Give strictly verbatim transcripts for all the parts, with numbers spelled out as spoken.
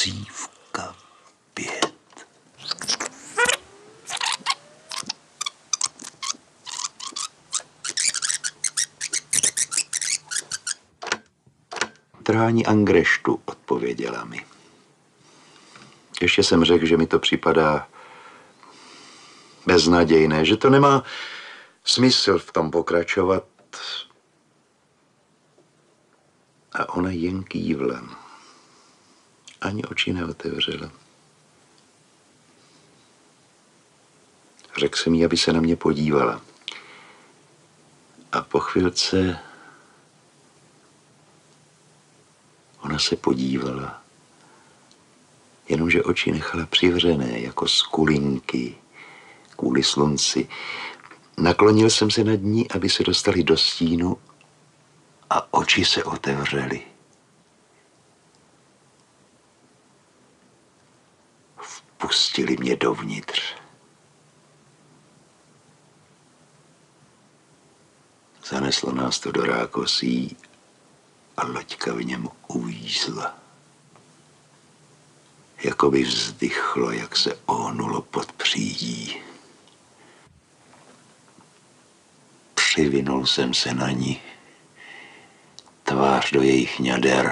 Cívka pět. Trhání angreštu, odpověděla mi. Ještě jsem řekl, že mi to připadá beznadějné, že to nemá smysl v tom pokračovat. A ona jen kývla. Ani oči neotevřela. Řekl jsem jí, aby se na mě podívala. A po chvilce ona se podívala, jenomže oči nechala přivřené jako skulinky kvůli slunci. Naklonil jsem se nad ní, aby se dostali do stínu a oči se otevřely. Vpustili mě dovnitř. Zaneslo nás to do rákosí a loďka v něm uvízla. Jakoby vzdychlo, jak se ohnulo pod přídí. Přivinul jsem se na ní, tvář do jejich ňader,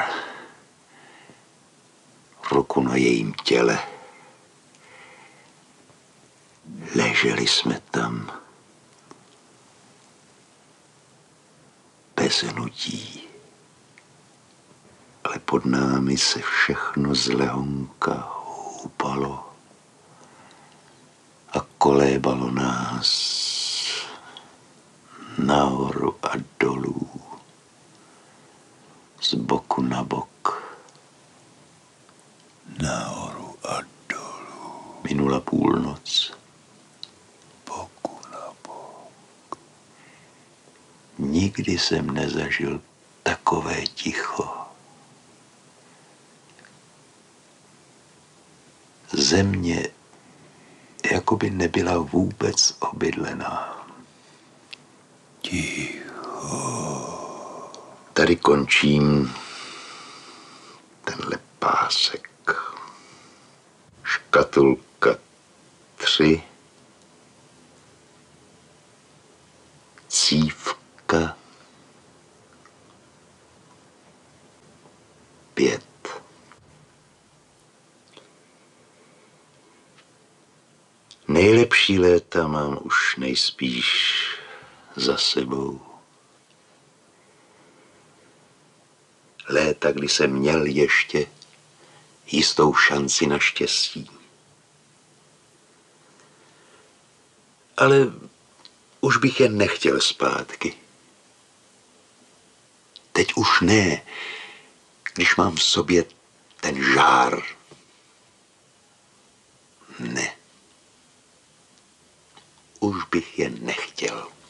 ruku na jejím těle. Leželi jsme tam bez hnutí, ale pod námi se všechno zlehonka houpalo a kolébalo nás nahoru a dolů, z boku na bok, nahoru a dolů. Minula půlnoc. Boku na bok. Nikdy jsem nezažil takové ticho. Země jakoby nebyla vůbec obydlená. Ticho. Tady končím tenhle pásek. Škatulka tři. Cívka pět. Nejlepší léta mám už nejspíš za sebou. Léta, kdy jsem měl ještě jistou šanci na štěstí. Ale už bych je nechtěl zpátky. Teď už ne, když mám v sobě ten žár. Ne. Už bych je nechtěl.